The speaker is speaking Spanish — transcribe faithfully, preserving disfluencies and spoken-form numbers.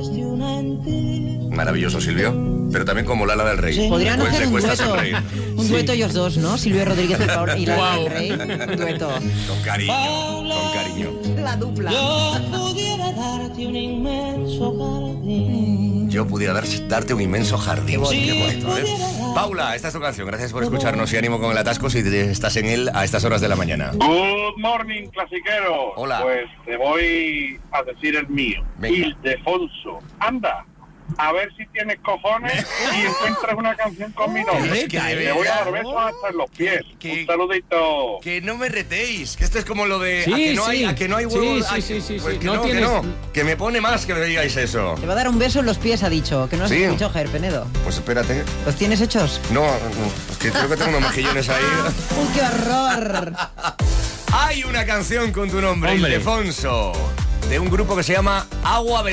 Maravilloso, Silvio. Pero también como Lala del Rey. Podrían Pues hacer le un cuesta dueto. sonreír. Un dueto ellos dos, ¿no? Silvio Rodríguez y Lala Wow. del Rey. Un dueto. Con cariño, con cariño. La dupla. Yo pudiera darte un inmenso jardín. Yo pudiera dar, darte un inmenso jardín. Qué bonito. bonito, ¿eh? Paula, esta es tu canción. Gracias por escucharnos y ánimo con el atasco si te- estás en él a estas horas de la mañana. Good morning, clasiquero. Hola. Pues te voy a decir el mío. Venga. Ildefonso. Anda, a ver si tienes cojones y encuentras una canción con mi nombre. Es que de Te voy a dar verdad, besos hasta en los pies. Que- Un saludito. Que no me retéis, que esto es como lo de Sí, a que no sí. hay, a que no hay Sí, huevos. sí, a- sí, sí, pues sí. que No no, tienes- que no, que me pone más que me digáis eso. Te va a dar un beso en los pies, ha dicho. Que no has Sí. escuchado, Javier Penedo. Pues espérate. ¿Los tienes hechos? No, no, es que creo que tengo unos mejillones ahí. ¡Uy, qué horror! Hay una canción con tu nombre, Hombre. Ildefonso, de un grupo que se llama Agua Bendita.